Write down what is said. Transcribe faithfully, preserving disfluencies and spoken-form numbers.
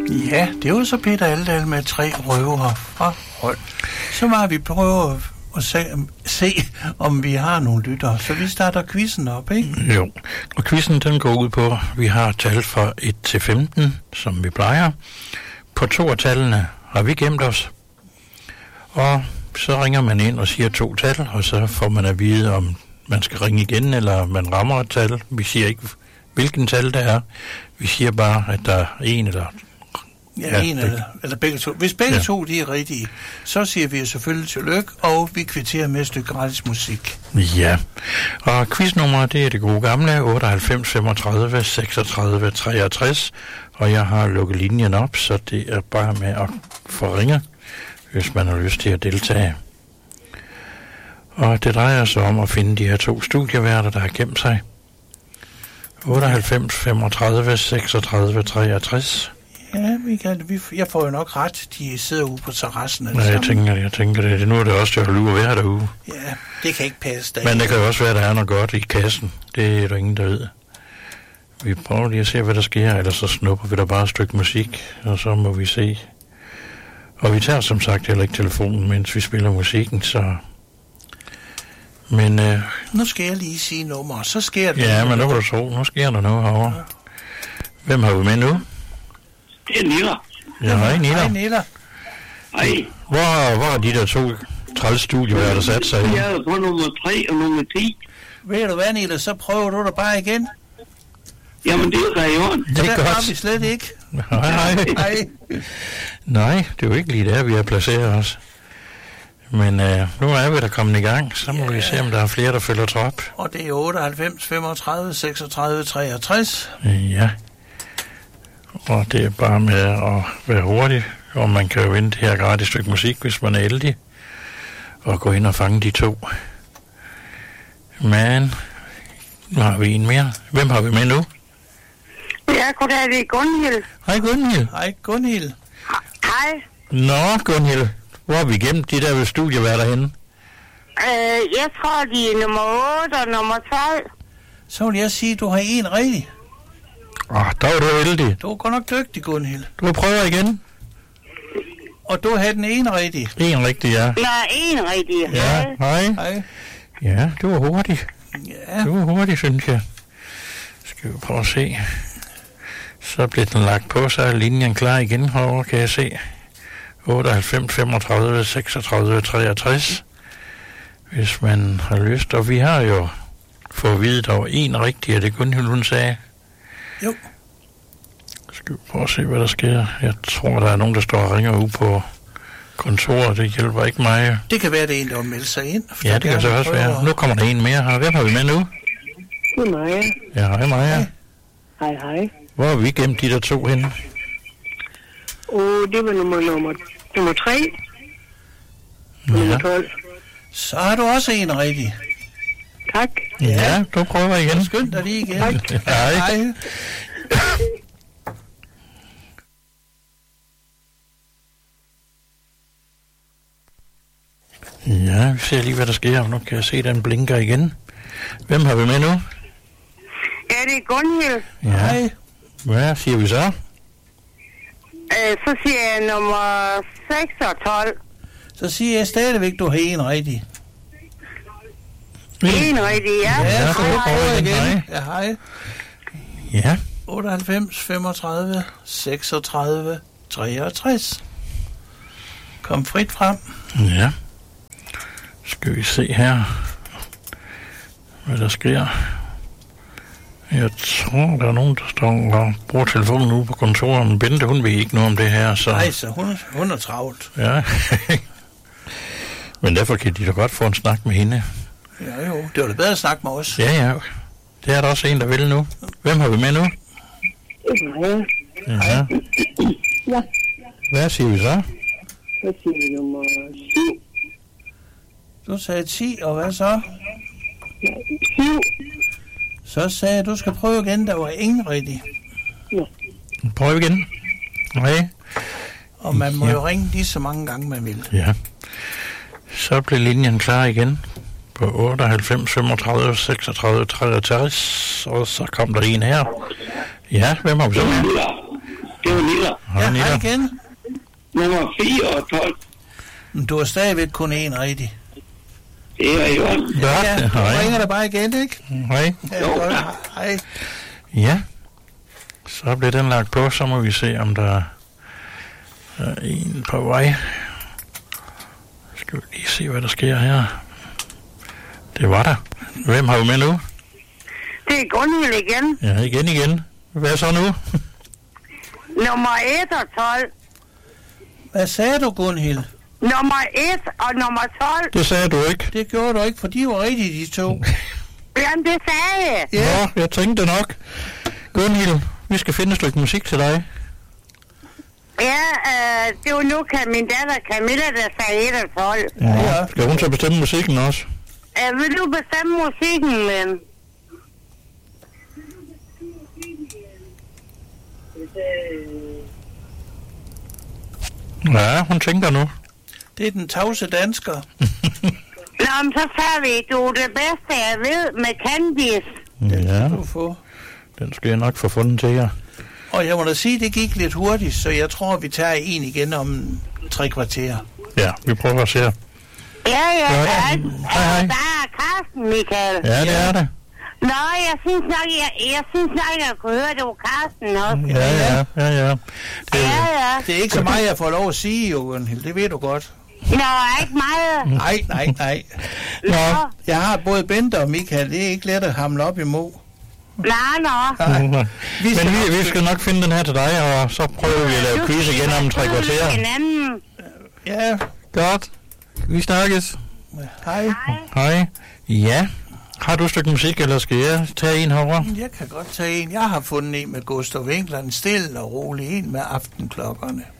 Ja, det var så Peter Aldal med tre røver fra Rød. Så må vi prøve at se, se, om vi har nogle lyttere. Så vi starter quizzen op, ikke? Jo, og quizzen den går ud på, vi har tal fra et til femten, som vi plejer. På to af tallene har vi gemt os. Og så ringer man ind og siger to tal, og så får man at vide, om man skal ringe igen, eller man rammer et tal. Vi siger ikke, hvilken tal det er. Vi siger bare, at der er en eller Ja, ja en eller, eller begge to. Hvis begge ja. to de er rigtige, så siger vi selvfølgelig tillykke, og vi kvitterer med et stykke gratis musik. Ja, og quiznummeret, det er det gode gamle, otteoghalvfems femogtredive seksogtredive treogtres, og jeg har lukket linjen op, så det er bare med at få ringe, hvis man har lyst til at deltage. Og det drejer sig om at finde de her to studieværter, der har gemt sig. otteoghalvfems femogtredive seksogtredive treogtres. Ja, Michael, vi, jeg får jo nok ret. De sidder ude på terrassen. Nej, jeg tænker det, jeg tænker det. Nu er det også til at holde ude at være derude. Ja, det kan ikke passe. Der. Men det kan jo også være, at der er noget godt i kassen. Det er der ingen, der ved. Vi prøver lige at se, hvad der sker, ellers så snupper vi der bare et stykke musik, og så må vi se. Og vi tager som sagt heller ikke telefonen, mens vi spiller musikken, så... Men... Øh... Nu skal jeg lige sige nummer, så sker det. Ja, men nu kan du tro, nu sker der noget herovre. Ja. Hvem har vi med nu? Det er Nilla. Ja, hej Nilla. Hej Nilla. Hej. Hvor, hvor er de der to træls studier, der sat sig i? Jeg er på nummer tre og nummer ti. Ved du hvad, Nilla, så prøver du det bare igen. Jamen, det er region. Det er godt. Har vi slet ikke. Hej, hej. Hej. Nej, det er jo ikke lige der, vi har placeret os. Men øh, nu er vi da kommet i gang, så må ja. vi se, om der er flere, der følger trop. Og det er otteoghalvfems femogtredive seksogtredive treogtres. Ja. Og det er bare med at være hurtig, og man kan jo vinde det her gratis stykke musik, hvis man er heldig, og gå ind og fange de to. Men nu har vi en mere. Hvem har vi med nu? Ja, goddag, det er Gunhild. Hej Gunhild. Hej Gunhild. Hej. Nå Gunhild, hvor har vi gemt de der ved studieværter henne? Øh, jeg tror, de er nummer otte og nummer tolv. Så vil jeg sige, at du har en rigtig. Åh, oh, der var du heldig. Du er godt nok dygtig, Gunhild. Du prøver igen. Og du havde den ene rigtig. En rigtig, ja. Nej, en rigtig. Ja, hej. Hej. Ja, du var hurtig. Ja. Du var hurtig, synes jeg. Skal vi prøve at se. Så bliver den lagt på, så er linjen klar igen herovre, kan jeg se. otteoghalvfems femogtredive seksogtredive treogtres. Hvis man har lyst. Og vi har jo fået at vide, at der var en rigtig, og det Gunhild, hun sagde. Jo. Skal vi prøve at se, hvad der sker. Jeg tror, der er nogen, der står og ringer ud på kontoret. Det hjælper ikke mig. Det kan være, det er en, der har meldt sig ind. Ja, det kan så også være. Nu kommer der en mere her. Hvem har vi med nu? Det er Maja. Ja, hej Maja. Hej, hej. Hvor har vi gemt de der to henne? Åh, oh, det var nummer, nummer, nummer tre. Ja. Nummer tolv. Så har du også en rigtig. Tak. Ja, du prøver igen. Skynd dig lige igen. Hej. Hej. Ja, vi ser lige, hvad der sker. Nu kan jeg se, at den blinker igen. Hvem har vi med nu? Ja, det er Gunhild. Ja. Hej. Hvad siger vi så? Øh, så siger jeg nummer seks og tolv. Så siger jeg stadigvæk, du har en rigtig. En rigtig, ja. Ja, så hej, prøver hej. igen. Hej. Ja, hej. Ja. otteoghalvfems femogtredive seksogtredive treogtres. Kom frit frem. Ja. Skal vi se her, hvad der sker. Jeg tror, der er nogen, der står og bruger telefonen ude på kontoret, men Bente, hun ved ikke noget om det her, så... Nej, så hun, hun er travlt. Ja. Men derfor kan de da godt få en snak med hende. Ja, jo. Det var da bedre at snakke med os. Ja, ja. Det er der også en, der vil nu. Hvem har vi med nu? Hej. Ja. Ja. Hvad siger vi så? Så siger vi nummer syv. Du sagde ti, og hvad så? syv. Så sagde jeg, du skal prøve igen, der var ingen rigtig. Ja. Prøv igen. Okay. Og man må ja. jo ringe lige så mange gange, man vil. Ja. Så bliver linjen klar igen på otteoghalvfems femogtredive seksogtredive treogtres, og så kom der en her. Ja, hvem har vi så med? Det var Nilla. Hej, Ja, Nilla. hej igen. Nummer fire og tolv. Men du har stadigvæk kun én rigtig. Det er Jørgen. Godt, Ja, du hej. ringer der bare igen, ikke? Hej. Ja, Jo, godt. ja. Hej. Ja, så bliver den lagt på, så må vi se, om der er en på vej. Skal vi lige se, hvad der sker her. Det var der. Hvem har du med nu? Det er Gunhild igen. Ja, igen igen. Hvad så nu? Nummer et og tolv. Hvad sagde du, Gunhild? Nummer et og nummer tolv. Det sagde du ikke. Det gjorde du ikke, for de var rigtige, de to. Jamen, det sagde jeg. Ja. Nå, jeg tænkte nok. Gunhild, vi skal finde et stykke musik til dig. Ja, øh, det var nu kan min datter Camilla, der sagde et og tolv. Ja. Skal hun så bestemme musikken også? Øh, vil du bestemme musikken, men... Ja, hun tænker nu. Det er den tavse dansker. Nå, men så tager vi du det bedste, jeg ved, med Candice. Ja, Du får. den skal jeg nok få fundet til jer. Og jeg må da sige, det gik lidt hurtigt, så jeg tror, vi tager en igen om tre kvarter. Ja, vi prøver at se. Ja, ja, Ja, ja. hej, hej. Der er Carsten, Michael. Ja, det er det. Nå, jeg synes nok, jeg, jeg synes nok, jeg kunne høre, det var Carsten også. Ja, ja, ja, ja. Det, Ja, ja. Det er ikke så meget, jeg får lov at sige, jo, Gunhild. Det ved du godt. Nå, ikke meget. Nej, nej, nej. Nå, Jeg har både Bente og Michael. Det er ikke let at hamle op imod. nå, nå. Nej. Men Vi skal vi, vi skal nok finde den her til dig, og så prøver vi at lave quiz igen om tre kvarter. Hinanden. Ja, Godt. Vi snakkes. hej. Hej. Ja. Har du et stykke musik, eller skal jeg tage en herovre? Jeg kan godt tage en. Jeg har fundet en med Gustav Winkler, en stille og rolig en med aftenklokkerne.